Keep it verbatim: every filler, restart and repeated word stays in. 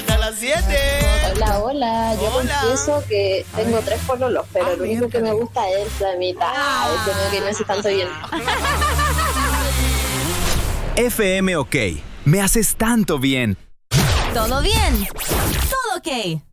Hasta las siete. Hola, hola. Yo Hola. confieso que tengo tres pololos, pero Ah, lo único que me gusta es la mitad. Ah. Es como que me hace tanto bien. F M OK. Me haces tanto bien. ¿Todo bien? Todo ok.